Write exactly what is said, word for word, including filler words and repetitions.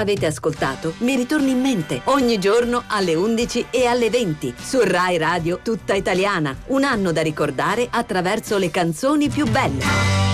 avete ascoltato mi ritorni in mente ogni giorno alle undici e alle venti su Rai Radio Tutta Italiana. Un anno da ricordare attraverso le canzoni più belle.